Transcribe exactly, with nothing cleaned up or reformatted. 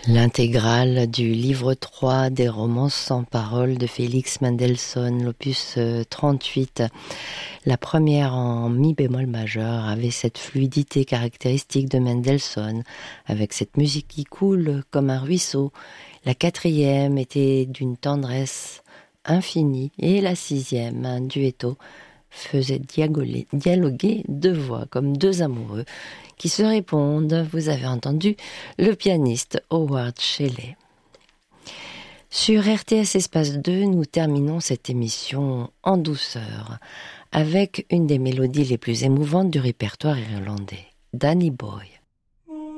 L'intégrale du livre trois des romances sans paroles de Félix Mendelssohn, l'opus trente-huit. La première en mi bémol majeur avait cette fluidité caractéristique de Mendelssohn, avec cette musique qui coule comme un ruisseau. La quatrième était d'une tendresse infinie et la sixième, un duetto, faisait dialoguer, dialoguer deux voix comme deux amoureux qui se répondent. Vous avez entendu le pianiste Howard Shelley. Sur R T S Espace deux, nous terminons cette émission en douceur avec une des mélodies les plus émouvantes du répertoire irlandais, Danny Boy.